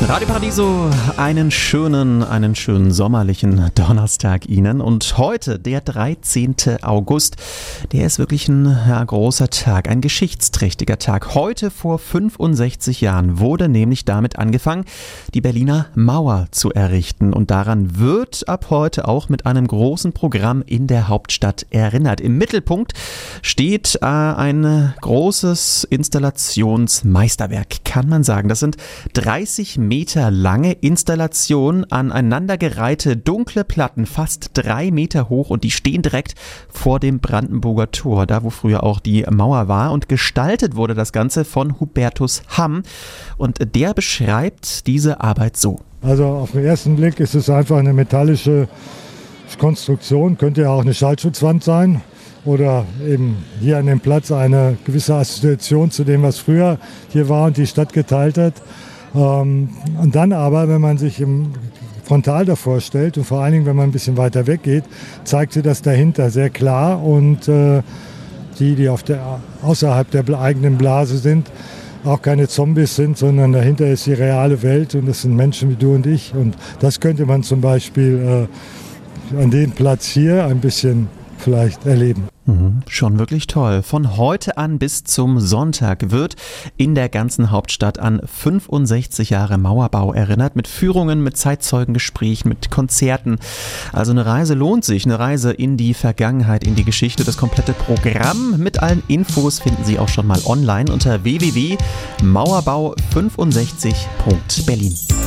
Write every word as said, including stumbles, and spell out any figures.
Radio Paradiso, einen schönen, einen schönen sommerlichen Donnerstag Ihnen. Und heute, der dreizehnten August, der ist wirklich ein ja, großer Tag, ein geschichtsträchtiger Tag. Heute vor fünfundsechzig Jahren wurde nämlich damit angefangen, die Berliner Mauer zu errichten. Und daran wird ab heute auch mit einem großen Programm in der Hauptstadt erinnert. Im Mittelpunkt steht äh, ein großes Installationsmeisterwerk, kann man sagen. Das sind dreißig Meter lange Installationen, aneinandergereihte dunkle Platten, fast drei Meter hoch, und die stehen direkt vor dem Brandenburger Tor, da wo früher auch die Mauer war, und gestaltet wurde das Ganze von Hubertus Hamm, und der beschreibt diese Arbeit so. Also auf den ersten Blick ist es einfach eine metallische Konstruktion, könnte ja auch eine Schallschutzwand sein oder eben hier an dem Platz eine gewisse Assoziation zu dem, was früher hier war und die Stadt geteilt hat. Und dann aber, wenn man sich im frontal davor stellt und vor allen Dingen, wenn man ein bisschen weiter weg geht, zeigt sie das dahinter sehr klar, und äh, die, die auf der, außerhalb der eigenen Blase sind, auch keine Zombies sind, sondern dahinter ist die reale Welt, und das sind Menschen wie du und ich, und das könnte man zum Beispiel äh, an dem Platz hier ein bisschen vielleicht erleben. Mhm, schon wirklich toll. Von heute an bis zum Sonntag wird in der ganzen Hauptstadt an fünfundsechzig Jahre Mauerbau erinnert, mit Führungen, mit Zeitzeugengesprächen, mit Konzerten. Also eine Reise lohnt sich, eine Reise in die Vergangenheit, in die Geschichte. Das komplette Programm mit allen Infos finden Sie auch schon mal online unter w w w punkt mauerbau fünfundsechzig punkt berlin.